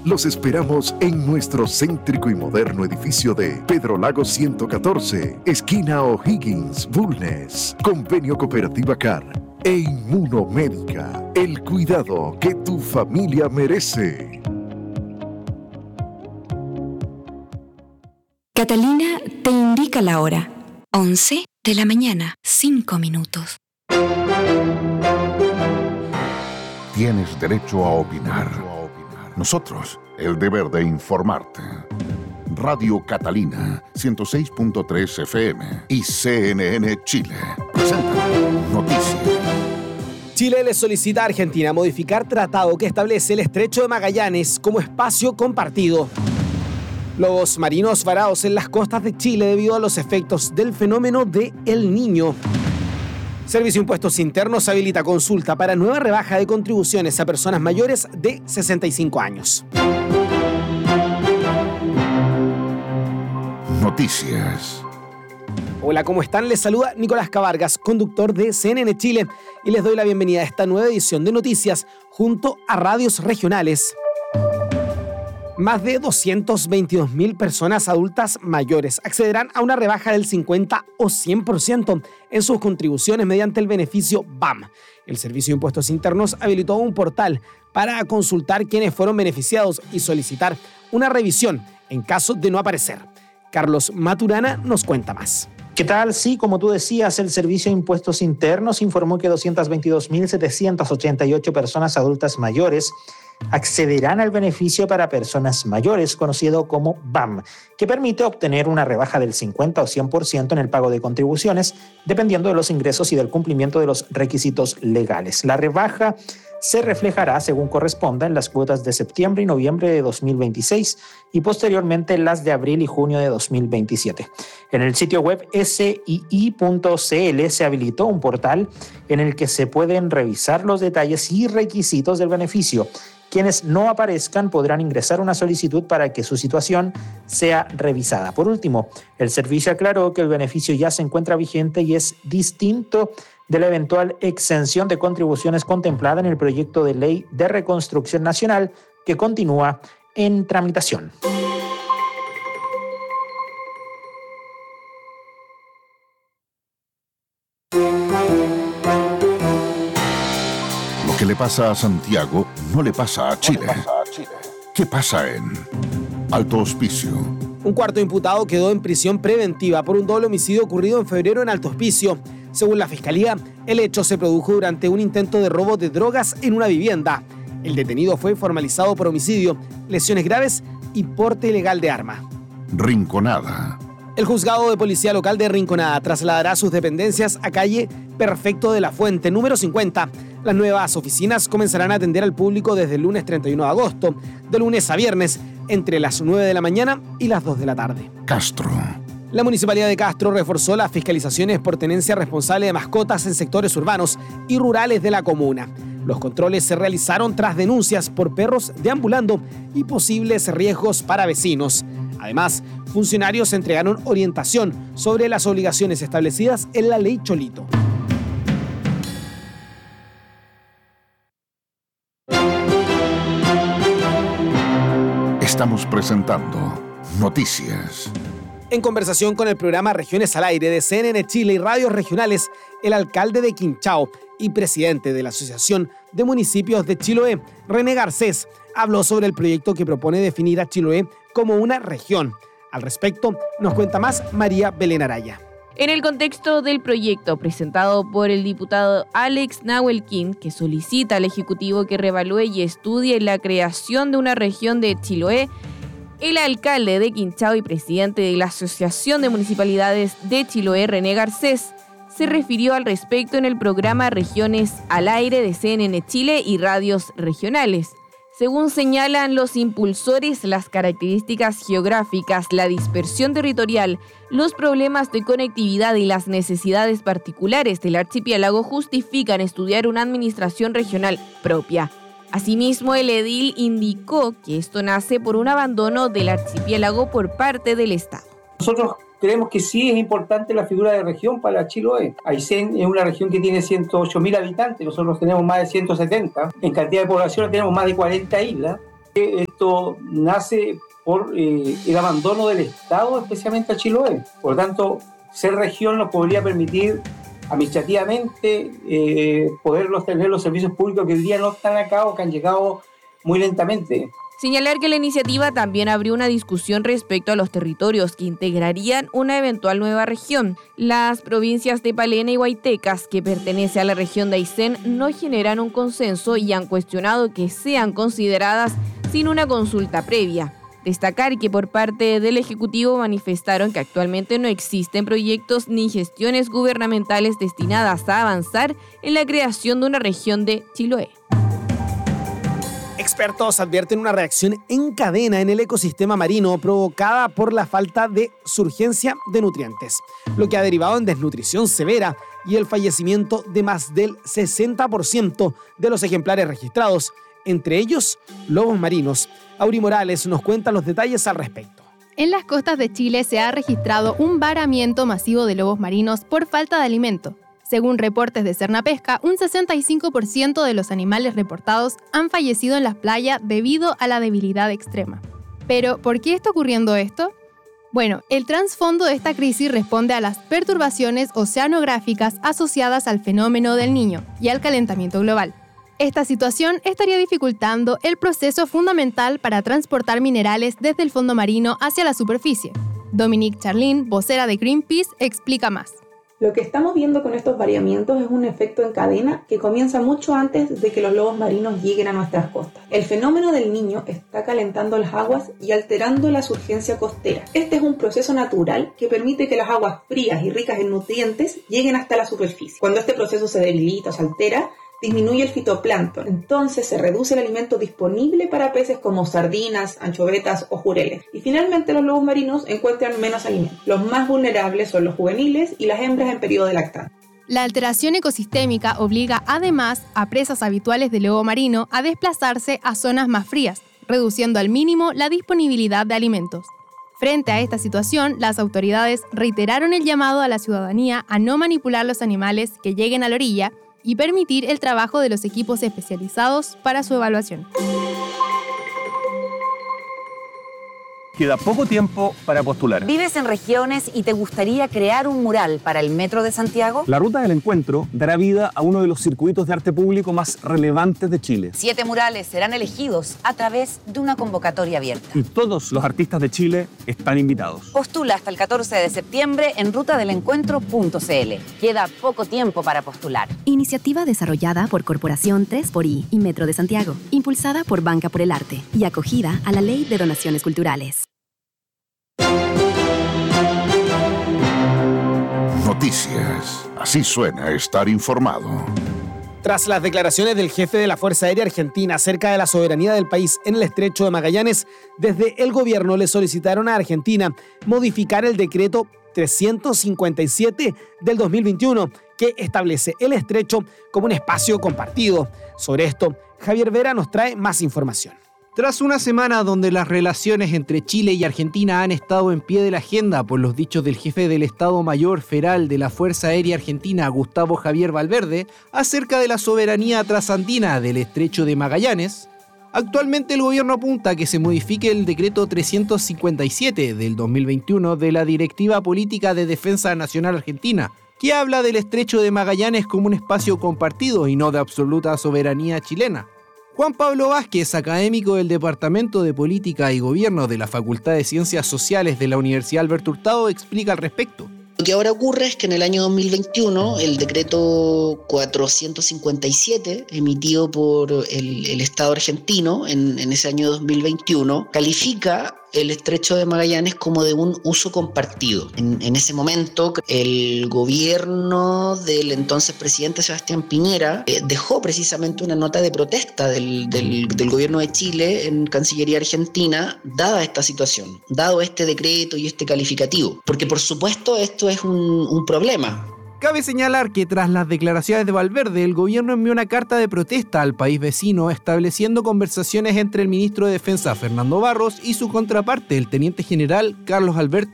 Los esperamos en nuestro céntrico y moderno edificio de Pedro Lagos 114, esquina O'Higgins, Bulnes. Convenio Cooperativa CAR e Inmunomédica. El cuidado que tu familia merece. Catalina te indica la hora. 11 de la mañana, 5 minutos. Tienes derecho a opinar. Nosotros, el deber de informarte. Radio Catalina, 106.3 FM y CNN Chile. Presentan Noticias. Chile le solicita a Argentina modificar tratado que establece el Estrecho de Magallanes como espacio compartido. Lobos marinos varados en las costas de Chile debido a los efectos del fenómeno de El Niño. Servicio de Impuestos Internos habilita consulta para nueva rebaja de contribuciones a personas mayores de 65 años. Noticias. Hola, ¿cómo están? Les saluda Nicolás Cavargas, conductor de CNN Chile, y les doy la bienvenida a esta nueva edición de Noticias junto a radios regionales. Más de 222.000 personas adultas mayores accederán a una rebaja del 50 o 100% en sus contribuciones mediante el beneficio BAM. El Servicio de Impuestos Internos habilitó un portal para consultar quiénes fueron beneficiados y solicitar una revisión en caso de no aparecer. Carlos Maturana nos cuenta más. ¿Qué tal? Sí, como tú decías, el Servicio de Impuestos Internos informó que 222.788 personas adultas mayores accederán al beneficio para personas mayores, conocido como BAM, que permite obtener una rebaja del 50 o 100% en el pago de contribuciones, dependiendo de los ingresos y del cumplimiento de los requisitos legales. La rebaja se reflejará, según corresponda, en las cuotas de septiembre y noviembre de 2026 y posteriormente las de abril y junio de 2027. En el sitio web sii.cl se habilitó un portal en el que se pueden revisar los detalles y requisitos del beneficio. Quienes no aparezcan podrán ingresar una solicitud para que su situación sea revisada. Por último, el servicio aclaró que el beneficio ya se encuentra vigente y es distinto de la eventual exención de contribuciones contemplada en el proyecto de ley de reconstrucción nacional que continúa en tramitación. Lo que le pasa a Santiago no le pasa a Chile. ¿Qué pasa en Alto Hospicio? Un cuarto imputado quedó en prisión preventiva por un doble homicidio ocurrido en febrero en Alto Hospicio. Según la Fiscalía, el hecho se produjo durante un intento de robo de drogas en una vivienda. El detenido fue formalizado por homicidio, lesiones graves y porte ilegal de arma. Rinconada. El juzgado de policía local de Rinconada trasladará sus dependencias a calle Perfecto de la Fuente, número 50. Las nuevas oficinas comenzarán a atender al público desde el lunes 31 de agosto, de lunes a viernes, entre las 9 de la mañana y las 2 de la tarde. Castro. La Municipalidad de Castro reforzó las fiscalizaciones por tenencia responsable de mascotas en sectores urbanos y rurales de la comuna. Los controles se realizaron tras denuncias por perros deambulando y posibles riesgos para vecinos. Además, funcionarios entregaron orientación sobre las obligaciones establecidas en la Ley Cholito. Estamos presentando Noticias. En conversación con el programa Regiones al Aire de CNN Chile y radios regionales, el alcalde de Quinchao y presidente de la Asociación de Municipios de Chiloé, René Garcés, habló sobre el proyecto que propone definir a Chiloé como una región. Al respecto, nos cuenta más María Belén Araya. En el contexto del proyecto presentado por el diputado Alex Nahuelquín, que solicita al Ejecutivo que reevalúe y estudie la creación de una región de Chiloé, el alcalde de Quinchao y presidente de la Asociación de Municipalidades de Chiloé, René Garcés, se refirió al respecto en el programa Regiones al Aire de CNN Chile y radios regionales. Según señalan los impulsores, las características geográficas, la dispersión territorial, los problemas de conectividad y las necesidades particulares del archipiélago justifican estudiar una administración regional propia. Asimismo, el edil indicó que esto nace por un abandono del archipiélago por parte del Estado. Nosotros creemos que sí es importante la figura de región para Chiloé. Aysén es una región que tiene 108.000 habitantes, nosotros tenemos más de 170. En cantidad de población tenemos más de 40 islas. Esto nace por el abandono del Estado, especialmente a Chiloé. Por lo tanto, ser región nos podría permitir administrativamente poderlos tener los servicios públicos que hoy día no están a cabo, que han llegado muy lentamente. Señalar que la iniciativa también abrió una discusión respecto a los territorios que integrarían una eventual nueva región. Las provincias de Palena y Huaytecas, que pertenece a la región de Aysén, no generan un consenso y han cuestionado que sean consideradas sin una consulta previa. Destacar que por parte del Ejecutivo manifestaron que actualmente no existen proyectos ni gestiones gubernamentales destinadas a avanzar en la creación de una región de Chiloé. Expertos advierten una reacción en cadena en el ecosistema marino provocada por la falta de surgencia de nutrientes, lo que ha derivado en desnutrición severa y el fallecimiento de más del 60% de los ejemplares registrados, entre ellos lobos marinos. Auri Morales nos cuenta los detalles al respecto. En las costas de Chile se ha registrado un varamiento masivo de lobos marinos por falta de alimento. Según reportes de Cernapesca, un 65% de los animales reportados han fallecido en las playas debido a la debilidad extrema. Pero, ¿por qué está ocurriendo esto? Bueno, el trasfondo de esta crisis responde a las perturbaciones oceanográficas asociadas al fenómeno del Niño y al calentamiento global. Esta situación estaría dificultando el proceso fundamental para transportar minerales desde el fondo marino hacia la superficie. Dominique Charlin, vocera de Greenpeace, explica más. Lo que estamos viendo con estos variamientos es un efecto en cadena que comienza mucho antes de que los lobos marinos lleguen a nuestras costas. El fenómeno del Niño está calentando las aguas y alterando la surgencia costera. Este es un proceso natural que permite que las aguas frías y ricas en nutrientes lleguen hasta la superficie. Cuando este proceso se debilita o se altera, disminuye el fitoplancton, entonces se reduce el alimento disponible para peces como sardinas, anchovetas o jureles. Y finalmente los lobos marinos encuentran menos alimento. Los más vulnerables son los juveniles y las hembras en periodo de lactancia. La alteración ecosistémica obliga además a presas habituales de lobo marino a desplazarse a zonas más frías, reduciendo al mínimo la disponibilidad de alimentos. Frente a esta situación, las autoridades reiteraron el llamado a la ciudadanía a no manipular los animales que lleguen a la orilla y permitir el trabajo de los equipos especializados para su evaluación. Queda poco tiempo para postular. ¿Vives en regiones y te gustaría crear un mural para el Metro de Santiago? La Ruta del Encuentro dará vida a uno de los circuitos de arte público más relevantes de Chile. 7 murales serán elegidos a través de una convocatoria abierta. Y todos los artistas de Chile están invitados. Postula hasta el 14 de septiembre en rutadelencuentro.cl. Queda poco tiempo para postular. Iniciativa desarrollada por Corporación 3xI y Metro de Santiago, impulsada por Banca por el Arte y acogida a la Ley de Donaciones Culturales. Noticias. Así suena estar informado. Tras las declaraciones del jefe de la Fuerza Aérea Argentina acerca de la soberanía del país en el Estrecho de Magallanes, desde el gobierno le solicitaron a Argentina modificar el decreto 357 del 2021, que establece el estrecho como un espacio compartido. Sobre esto, Javier Vera nos trae más información. Tras una semana donde las relaciones entre Chile y Argentina han estado en pie de la agenda por los dichos del jefe del Estado Mayor Federal de la Fuerza Aérea Argentina, Gustavo Javier Valverde, acerca de la soberanía trasandina del Estrecho de Magallanes, actualmente el gobierno apunta a que se modifique el decreto 357 del 2021 de la Directiva Política de Defensa Nacional Argentina, que habla del Estrecho de Magallanes como un espacio compartido y no de absoluta soberanía chilena. Juan Pablo Vázquez, académico del Departamento de Política y Gobierno de la Facultad de Ciencias Sociales de la Universidad Alberto Hurtado, explica al respecto. Lo que ahora ocurre es que en el año 2021 el decreto 457 emitido por el Estado argentino en ese año 2021 califica el Estrecho de Magallanes como de un uso compartido. En ese momento el gobierno del entonces presidente Sebastián Piñera dejó precisamente una nota de protesta del gobierno de Chile en Cancillería Argentina dada esta situación, dado este decreto y este calificativo, porque por supuesto esto es un problema. Cabe señalar que tras las declaraciones de Valverde, el gobierno envió una carta de protesta al país vecino estableciendo conversaciones entre el ministro de Defensa Fernando Barros y su contraparte, el teniente general Carlos Alberto